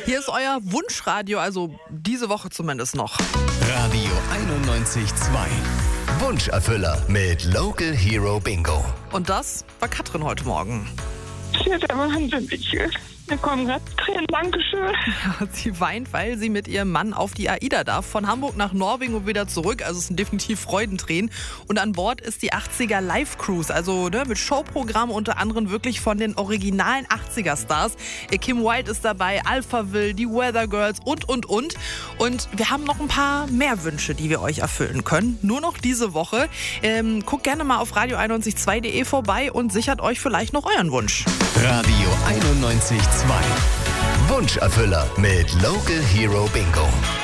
Hier ist euer Wunschradio, also diese Woche zumindest noch. Radio 91.2. Wunscherfüller mit Local Hero Bingo. Und das war Katrin heute Morgen. Ja, der wahnsinnig. Mir kommen gerade Tränen. Dankeschön. Ja, sie weint, weil sie mit ihrem Mann auf die AIDA darf. Von Hamburg nach Norwegen und wieder zurück. Also es sind definitiv Freudentränen. Und an Bord ist die 80er Live Cruise. Also mit Showprogramm unter anderem wirklich von den originalen 80er Stars. Kim Wilde ist dabei, Alphaville, die Weather Girls und. Und wir haben noch ein paar mehr Wünsche, die wir euch erfüllen können. Nur noch diese Woche. Guckt gerne mal auf radio912.de vorbei und sichert euch vielleicht noch euren Wunsch. Radio 91.2. Wunscherfüller mit Local Hero Bingo.